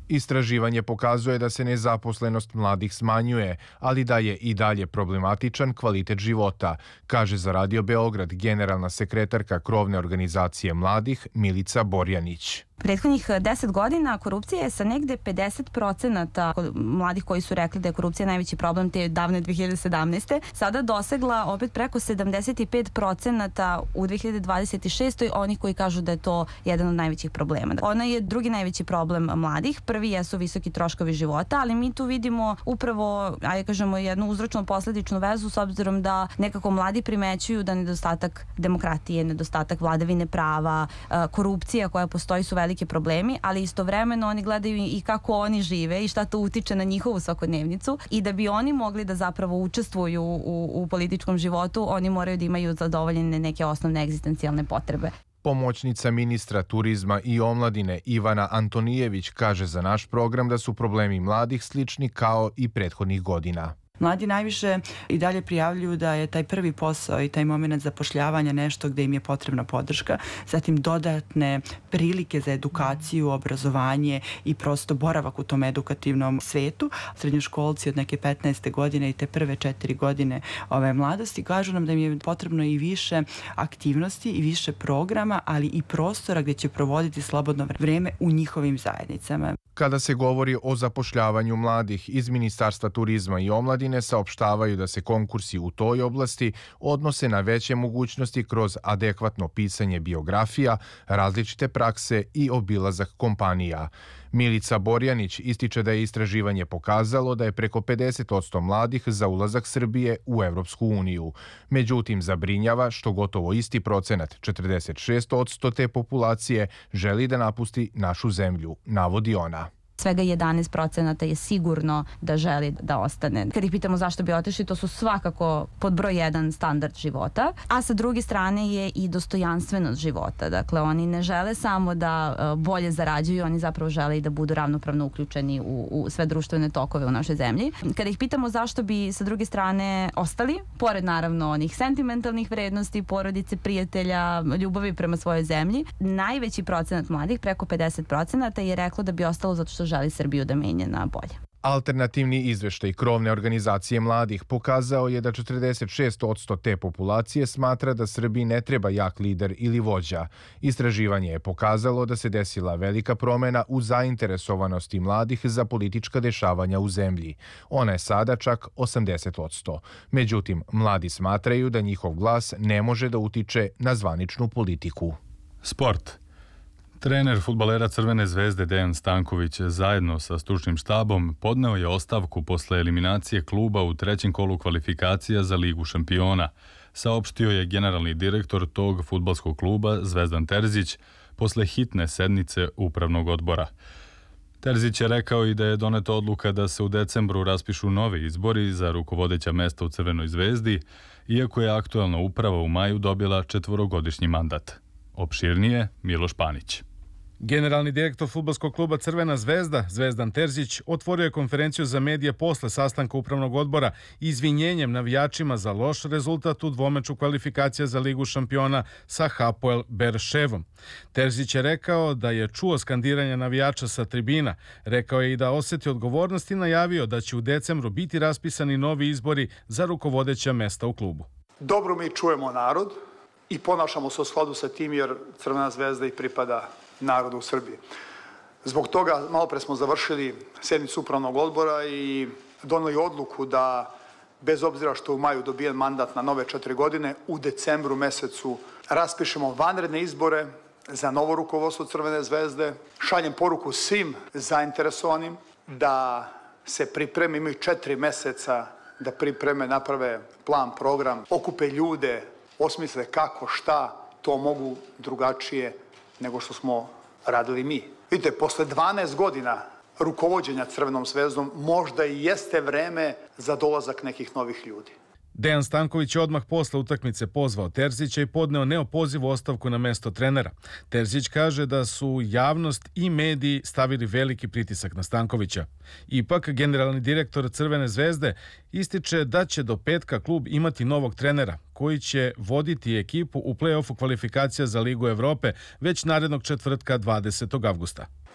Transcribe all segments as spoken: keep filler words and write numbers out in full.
Istraživanje pokazuje da se nezaposlenost mladih smanjuje, ali da je i dalje problematičan kvalitet života, kaže za Radio Beograd generalna sekretarka krovne organizacije mladih Milica Borjanić. Prethodnih deset godina korupcija je sa negde pedeset procenata mladih koji su rekli da je korupcija najveći problem te davne dve hiljade sedamnaeste. sada dosegla opet preko sedamdeset pet procenata u dve hiljade dvadeset šestoj onih koji kažu da je to jedan od najvećih problema. Ona je drugi najveći problem mladih. Prvi jesu visoki troškovi života, ali mi tu vidimo upravo, ajde kažemo, jednu uzročno-posledičnu vezu s obzirom da nekako mladi primećuju da nedostatak demokratije, nedostatak vladavine prava, korupcija koja postoji su veliki problemi, ali istovremeno oni gledaju i kako oni žive i šta to utiče na njihovu svakodnevnicu i da bi oni mogli da zapravo učestvuju u, u političkom životu, oni moraju da imaju zadovoljene neke osnovne egzistencijalne potrebe. Pomoćnica ministra turizma i omladine Ivana Antonijević kaže za naš program da su problemi mladih slični kao i prethodnih godina. Mladi najviše i dalje prijavljuju da je taj prvi posao i taj moment zapošljavanja nešto gde im je potrebna podrška, zatim dodatne prilike za edukaciju, obrazovanje i prosto boravak u tom edukativnom svetu. Srednjoškolci od neke petnaeste godine i te prve četiri godine ove mladosti kažu nam da im je potrebno i više aktivnosti i više programa, ali i prostora gde će provoditi slobodno vreme u njihovim zajednicama. Kada se govori o zapošljavanju mladih, iz Ministarstva turizma i omladine saopštavaju da se konkursi u toj oblasti odnose na veće mogućnosti kroz adekvatno pisanje biografija, različite prakse i obilazak kompanija. Milica Borjanić ističe da je istraživanje pokazalo da je preko pedeset posto mladih za ulazak Srbije u Evropsku uniju. Međutim, zabrinjava što gotovo isti procenat, četrdeset šest posto te populacije, želi da napusti našu zemlju, navodi ona. Svega jedanaest procenata je sigurno da želi da ostane. Kad ih pitamo zašto bi otišli, to su svakako pod broj jedan standard života, a sa druge strane je i dostojanstvenost života. Dakle, oni ne žele samo da bolje zarađuju, oni zapravo žele i da budu ravnopravno uključeni u, u sve društvene tokove u našoj zemlji. Kada ih pitamo zašto bi sa druge strane ostali, pored naravno onih sentimentalnih vrednosti, porodice, prijatelja, ljubavi prema svojoj zemlji, najveći procenat mladih, preko pedeset procenata, je reklo da bi ostalo zato što želi Srbiju da menja na bolje. Alternativni izveštaj krovne organizacije mladih pokazao je da četrdeset šest posto te populacije smatra da Srbiji ne treba jak lider ili vođa. Istraživanje je pokazalo da se desila velika promena u zainteresovanosti mladih za politička dešavanja u zemlji. Ona je sada čak osamdeset posto. Međutim, mladi smatraju da njihov glas ne može da utiče na zvaničnu politiku. Sport. Trener fudbalera Crvene zvezde Dejan Stanković zajedno sa stručnim štabom podneo je ostavku posle eliminacije kluba u trećem kolu kvalifikacija za Ligu šampiona, saopštio je generalni direktor tog fudbalskog kluba Zvezdan Terzić posle hitne sednice upravnog odbora. Terzić je rekao i da je doneta odluka da se u decembru raspišu novi izbori za rukovodeća mesta u Crvenoj zvezdi, iako je aktuelna uprava u maju dobila četvorogodišnji mandat. Opširnije Miloš Panić. Generalni direktor fudbalskog kluba Crvena zvezda, Zvezdan Terzić, otvorio je konferenciju za medije posle sastanka upravnog odbora izvinjenjem navijačima za loš rezultat u dvomeču kvalifikacija za Ligu šampiona sa Hapoel Berševom. Terzić je rekao da je čuo skandiranje navijača sa tribina. Rekao je i da osjeti odgovornost i najavio da će u decembru biti raspisani novi izbori za rukovodeća mesta u klubu. Dobro mi čujemo narod i ponašamo se u skladu sa tim jer Crvena zvezda i pripada narodu u Srbiji. Zbog toga malo pre smo završili sednicu upravnog odbora i doneli odluku da, bez obzira što u maju dobijen mandat na nove četiri godine, u decembru mesecu raspišemo vanredne izbore za novo rukovodstvo Crvene zvezde. Šaljem poruku svim zainteresovanim da se pripreme, imaju četiri meseca da pripreme, naprave plan, program, okupe ljude, osmisle kako, šta, to mogu drugačije nego što smo radili mi. Vidite, posle dvanaest godina rukovođenja Crvenom zvezdom možda i jeste vreme za dolazak nekih novih ljudi. Dejan Stanković je odmah posle utakmice pozvao Terzića i podneo neopozivu ostavku na mesto trenera. Terzić kaže da su javnost i mediji stavili veliki pritisak na Stankovića. Ipak, generalni direktor Crvene zvezde ističe da će do petka klub imati novog trenera, koji će voditi ekipu u play-offu kvalifikacija za Ligu Evrope već narednog četvrtka dvadesetog avgusta.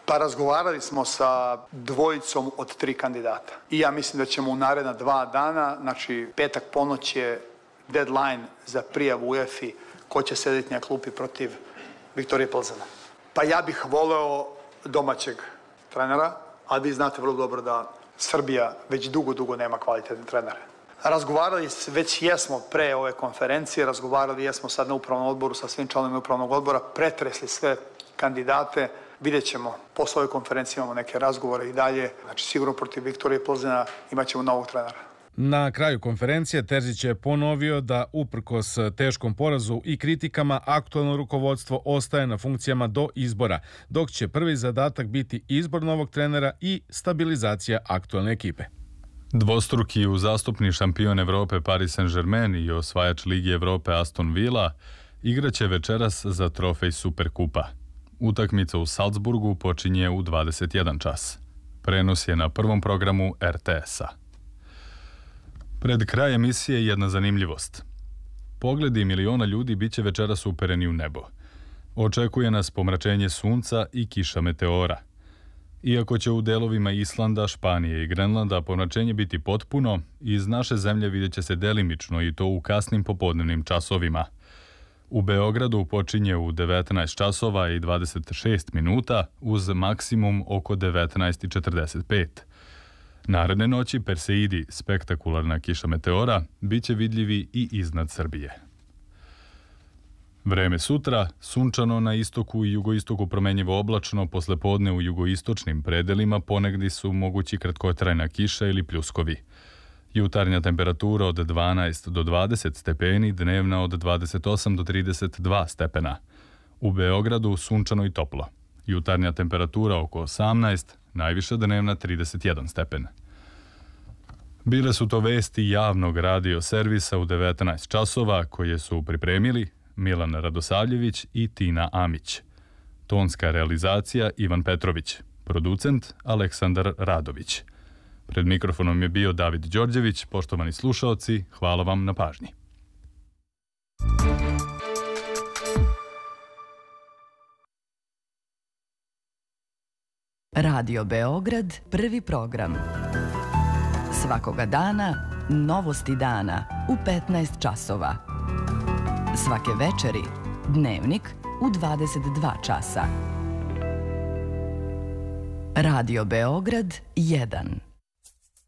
Pa razgovarali smo sa dvojicom od tri kandidata. I ja mislim da ćemo u naredna dva dana, znači petak ponoć je deadline za prijavu u UEFA ko će sedeti na klupi protiv Viktorije Plzena. Pa ja bih voleo domaćeg trenera, a vi znate vrlo dobro da Srbija već dugo, dugo nema kvalitetne trenere. Razgovarali već jesmo pre ove konferencije, razgovarali jesmo sad na upravnom odboru sa svim članovima upravnog odbora, pretresli sve kandidate, vidjet ćemo, posle ove konferencije imamo neke razgovore i dalje, znači sigurno protiv Viktorije Plzena imat ćemo novog trenera. Na kraju konferencije Terzić je ponovio da uprkos teškom porazu i kritikama aktualno rukovodstvo ostaje na funkcijama do izbora, dok će prvi zadatak biti izbor novog trenera i stabilizacija aktualne ekipe. Dvostruki uzastopni šampion Evrope Paris Saint-Germain i osvajač Ligi Evrope Aston Villa igraće večeras za trofej Superkupa. Utakmica u Salzburgu počinje u dvadeset jedan čas. Prenos je na prvom programu er te es-a. Pred kraj emisije jedna zanimljivost. Pogledi miliona ljudi biće večeras upereni u nebo. Očekuje nas pomračenje sunca i kiša meteora. Iako će u delovima Islanda, Španije i Grenlanda pomračenje biti potpuno, iz naše zemlje vidjet će se delimično i to u kasnim popodnevnim časovima. U Beogradu počinje u devetnaest časova i dvadeset šest minuta uz maksimum oko devetnaest i četrdeset pet. Naredne noći Perseidi, spektakularna kiša meteora, bit će vidljivi i iznad Srbije. Vreme sutra, sunčano na istoku i jugoistoku promenjivo oblačno, poslepodne u jugoistočnim predelima ponegdje su mogući kratkotrajna kiša ili pljuskovi. Jutarnja temperatura od dvanaest do dvadeset stepeni, dnevna od dvadeset osam do trideset dva stepena. U Beogradu sunčano i toplo. Jutarnja temperatura oko osamnaest, najviša dnevna trideset jedan stepen. Bile su to vesti javnog radio servisa u devetnaest časova koje su pripremili Milan Radosavljević i Tina Amić. Tonska realizacija Ivan Petrović, producent Aleksandar Radović. Pred mikrofonom je bio David Đorđević. Poštovani slušaoci, hvala vam na pažnji. Radio Beograd, prvi program. Svakoga dana, novosti dana u petnaest časova. Svake večeri, dnevnik u dvadeset dva časa. Radio Beograd jedan.